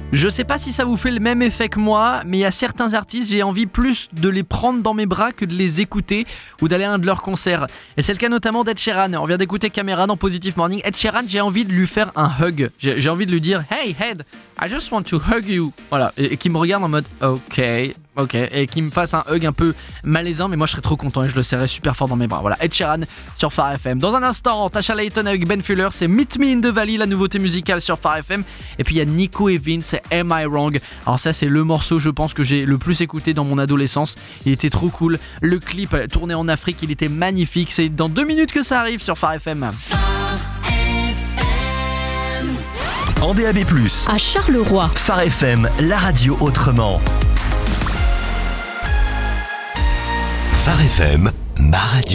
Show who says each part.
Speaker 1: Je sais pas si ça vous fait le même effet que moi, mais il y a certains artistes, j'ai envie plus de les prendre dans mes bras que de les écouter ou d'aller à un de leurs concerts. Et c'est le cas notamment d'Ed Sheeran. On vient d'écouter Caméra dans Positive Morning. Ed Sheeran, j'ai envie de lui faire un hug. J'ai envie de lui dire « Hey Ed, I just want to hug you ». Voilà, et qu'il me regarde en mode « Ok ». Et qu'il me fasse un hug un peu malaisant, mais moi je serais trop content et je le serrais super fort dans mes bras. Voilà, Ed Sheeran sur Phare FM. Dans un instant, Tasha Layton avec Ben Fuller, c'est Meet Me in the Valley, la nouveauté musicale sur Phare FM. Et puis il y a Nico et Vince, c'est Am I Wrong. Alors ça c'est le morceau je pense que j'ai le plus écouté dans mon adolescence. Il était trop cool. Le clip tourné en Afrique, il était magnifique. C'est dans 2 minutes que ça arrive sur Phare FM.
Speaker 2: En DAB+,
Speaker 3: à Charleroi,
Speaker 2: Phare FM, la radio autrement. Phare FM, ma radio.